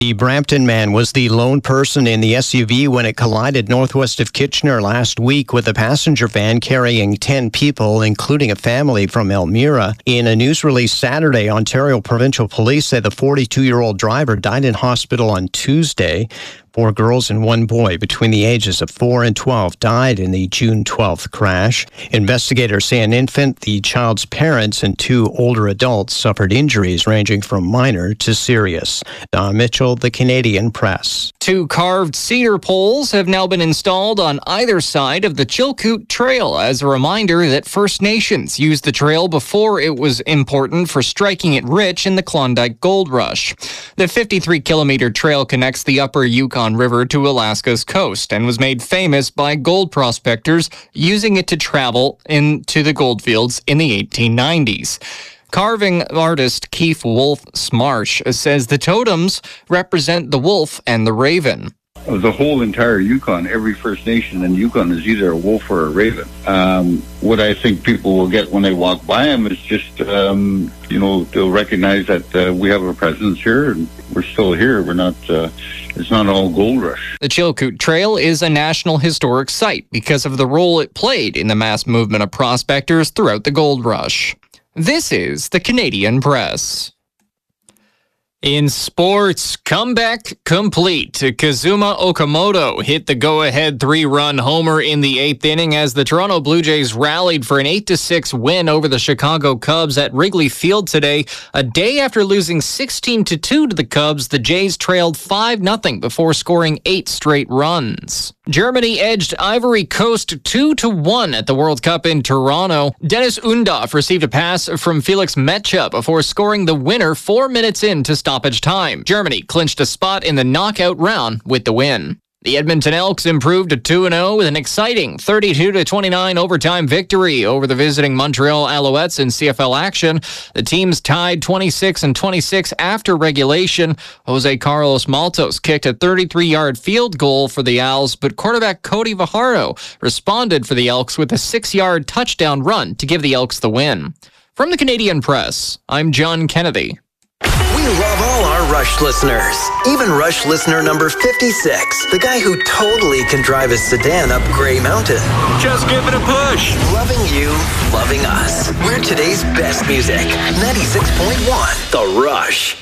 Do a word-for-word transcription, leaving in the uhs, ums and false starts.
The Brampton man was the lone person in the S U V when it collided northwest of Kitchener last week with a passenger van carrying ten people, including a family from Elmira. In a news release Saturday, Ontario Provincial Police say the forty-two-year-old driver died in hospital on Tuesday. Four girls and one boy between the ages of four and twelve died in the June twelfth crash. Investigators say an infant, the child's parents, and two older adults suffered injuries ranging from minor to serious. Don Mitchell, The Canadian Press. Two carved cedar poles have now been installed on either side of the Chilkoot Trail as a reminder that First Nations used the trail before it was important for striking it rich in the Klondike Gold Rush. The fifty-three kilometer trail connects the upper Yukon River to Alaska's coast and was made famous by gold prospectors using it to travel into the goldfields in the eighteen nineties. Carving artist Keith Wolf Smarsh says the totems represent the wolf and the raven. The whole entire Yukon, every First Nation in Yukon is either a wolf or a raven. Um, what I think people will get when they walk by them is just, um, you know, they'll recognize that uh, we have a presence here and we're still here. We're not, uh, it's not all gold rush. The Chilkoot Trail is a National Historic Site because of the role it played in the mass movement of prospectors throughout the gold rush. This is the Canadian Press. In sports, comeback complete. Kazuma Okamoto hit the go-ahead three-run homer in the eighth inning as the Toronto Blue Jays rallied for an eight to six win over the Chicago Cubs at Wrigley Field today. A day after losing sixteen to two to the Cubs, the Jays trailed five nothing before scoring eight straight runs. Germany edged Ivory Coast two to one at the World Cup in Toronto. Dennis Undav received a pass from Felix Metscher before scoring the winner four minutes into stoppage time. Germany clinched a spot in the knockout round with the win. The Edmonton Elks improved to two and oh with an exciting thirty-two to twenty-nine overtime victory over the visiting Montreal Alouettes in C F L action. The teams tied twenty-six and twenty-six after regulation. Jose Carlos Maltos kicked a thirty-three-yard field goal for the Owls, but quarterback Cody Fajardo responded for the Elks with a six-yard touchdown run to give the Elks the win. From the Canadian Press, I'm John Kennedy. We love all our Rush listeners. Even Rush listener number fifty-six, the guy who totally can drive his sedan up Grey Mountain. Just give it a push. Loving you, loving us. We're today's best music. ninety-six point one The Rush.